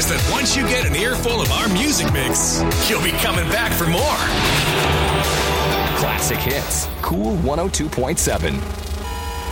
says that once you get an earful of our music mix, you'll be coming back for more. Classic hits. Cool 102.7.